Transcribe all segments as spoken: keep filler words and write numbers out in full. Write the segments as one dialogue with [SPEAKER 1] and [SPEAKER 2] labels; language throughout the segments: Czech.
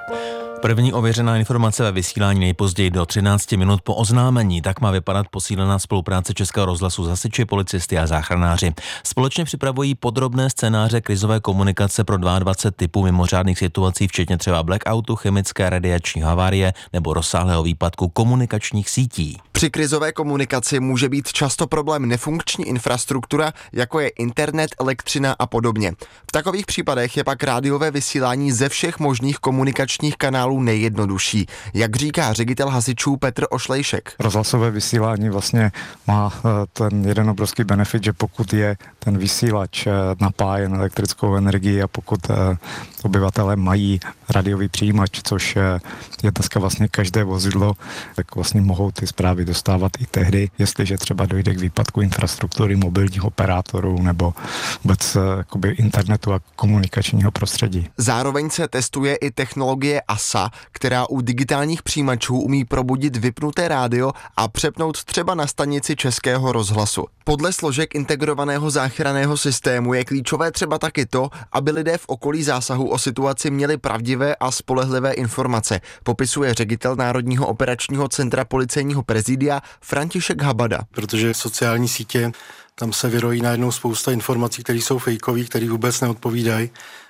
[SPEAKER 1] První ověřená informace ve vysílání nejpozději do třinácti minut po oznámení. Tak má vypadat posílená spolupráce Českého rozhlasu s hasiči, policisty a záchranáři. Společně připravují podrobné scénáře krizové komunikace pro dvacet dva typů mimořádných situací, včetně třeba blackoutu, chemické radiační havárie nebo rozsáhlého výpadku komunikačních sítí.
[SPEAKER 2] Při krizové komunikaci může být často problém nefunkční infrastruktura, jako je internet, elektřina a podobně. V takových případech je pak rádiové vysílání ze všech možných komunikačních kanálů nejjednodušší, jak říká ředitel hasičů Petr Ošlejšek.
[SPEAKER 3] Rozhlasové vysílání vlastně má ten jeden obrovský benefit, že pokud je ten vysílač napájen elektrickou energií a pokud obyvatelé mají radiový přijímač, což je dneska vlastně každé vozidlo, tak vlastně mohou ty zprávy dostávat i tehdy, jestliže třeba dojde k výpadku infrastruktury mobilních operátorů nebo vůbec jakoby internetu a komunikačního prostředí.
[SPEAKER 2] Zároveň se testuje i technologie A S A, která u digitálních přijímačů umí probudit vypnuté rádio a přepnout třeba na stanici Českého rozhlasu. Podle složek integrovaného záchranného systému je klíčové třeba taky to, aby lidé v okolí zásahu o situaci měli pravdivé a spolehlivé informace, popisuje ředitel Národního operačního centra policejního prezidia František Habada.
[SPEAKER 4] Protože sociální sítě, tam se vyrojí najednou spousta informací, které jsou fejkové, které vůbec neodpovídají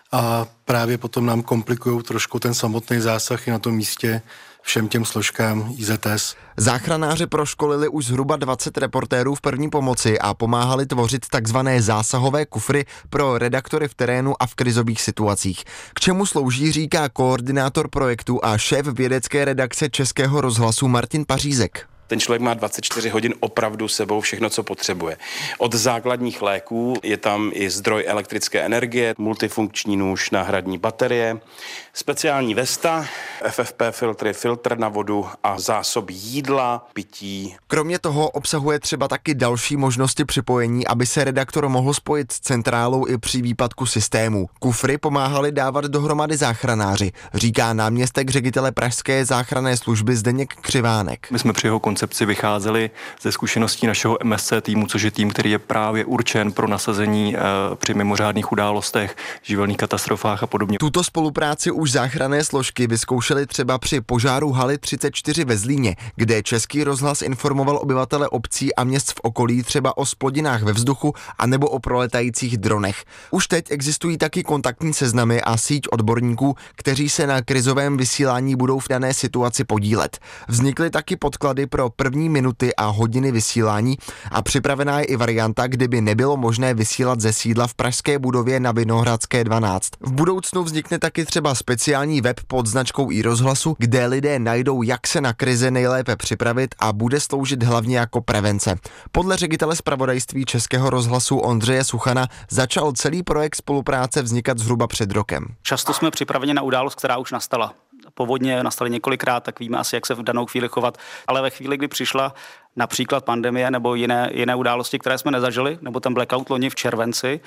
[SPEAKER 4] a právě potom nám komplikují trošku ten samotný zásah i na tom místě všem těm složkám I Z S.
[SPEAKER 2] Záchranáři proškolili už zhruba dvacet reportérů v první pomoci a pomáhali tvořit takzvané zásahové kufry pro redaktory v terénu a v krizových situacích. K čemu slouží, říká koordinátor projektu a šéf vědecké redakce Českého rozhlasu Martin Pařízek.
[SPEAKER 5] Ten člověk má dvacet čtyři hodin opravdu sebou všechno, co potřebuje. Od základních léků je tam i zdroj elektrické energie, multifunkční nůž, náhradní baterie, speciální vesta, F F P filtry, filtr na vodu a zásob jídla, pití.
[SPEAKER 2] Kromě toho obsahuje třeba taky další možnosti připojení, aby se redaktor mohl spojit s centrálou i při výpadku systému. Kufry pomáhali dávat dohromady záchranáři, říká náměstek ředitele pražské záchranné služby Zdeněk Křivánek.
[SPEAKER 6] My jsme při jeho koncepci vycházeli ze zkušeností našeho M S C týmu, což je tým, který je právě určen pro nasazení e, při mimořádných událostech, živelných katastrofách a podobně.
[SPEAKER 2] Tuto spolupráci už záchranné složky vyzkoušely třeba při požáru haly třicet čtyři ve Zlíně, kde Český rozhlas informoval obyvatele obcí a měst v okolí třeba o splodinách ve vzduchu anebo o proletajících dronech. Už teď existují taky kontaktní seznamy a síť odborníků, kteří se na krizovém vysílání budou v dané situaci podílet. Vznikly taky podklady pro první minuty a hodiny vysílání a připravená je i varianta, kdyby nebylo možné vysílat ze sídla v pražské budově na Vinohradské dvanáct. V budoucnu vznikne taky třeba speciální web pod značkou iRozhlasu, kde lidé najdou, jak se na krize nejlépe připravit a bude sloužit hlavně jako prevence. Podle ředitele zpravodajství Českého rozhlasu Ondřeje Suchana začal celý projekt spolupráce vznikat zhruba před rokem.
[SPEAKER 7] Často jsme připraveni na událost, která už nastala. Povodně nastaly několikrát, tak víme asi, jak se v danou chvíli chovat, ale ve chvíli, kdy přišla například pandemie nebo jiné, jiné události, které jsme nezažili, nebo ten blackout loni v červenci,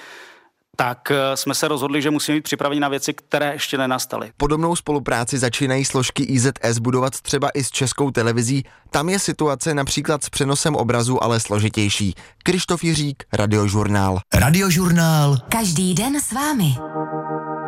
[SPEAKER 7] tak jsme se rozhodli, že musíme být připraveni na věci, které ještě nenastaly.
[SPEAKER 2] Podobnou spolupráci začínají složky I Z S budovat třeba i s Českou televizí. Tam je situace například s přenosem obrazu ale složitější. Krištof Jiřík, Radiožurnál.
[SPEAKER 8] Radiožurnál. Každý den s vámi.